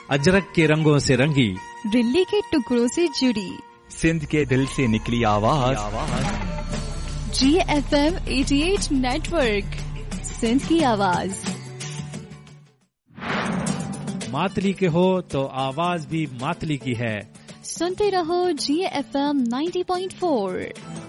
अजरक के रंगों से रंगी, दिल्ली के टुकड़ों से जुड़ी, सिंध के दिल से निकली आवाज, GFM 88 नेटवर्क, सिंध की आवाज। मातली के हो तो आवाज भी मातली की है। सुनते रहो GFM 90.4।